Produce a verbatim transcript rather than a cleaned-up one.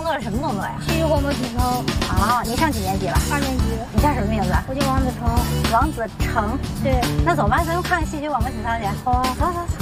做了什么动作呀？ 戏剧广播体操。 啊，你上几年级了？ 二年级。 你叫什么名字？ 我叫王子成。 王子成。 对。 那走吧，咱们看戏剧广播体操去。 好啊， 走走走。